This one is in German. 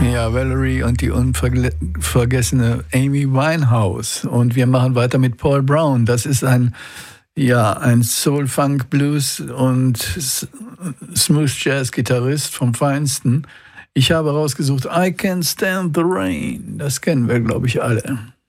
Ja, Valerie und die unvergessene Amy Winehouse. Und wir machen weiter mit Paul Brown. Das ist ein Soul, Funk, Blues und Smooth Jazz Gitarrist vom Feinsten. Ich habe rausgesucht I Can't Stand the Rain. Das kennen wir, glaube ich, alle.